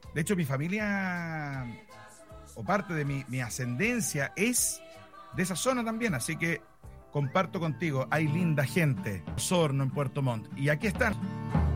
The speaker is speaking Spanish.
De hecho, mi familia, o parte de mi ascendencia, es de esa zona también, así que comparto contigo, hay linda gente, Osorno en Puerto Montt, y aquí están.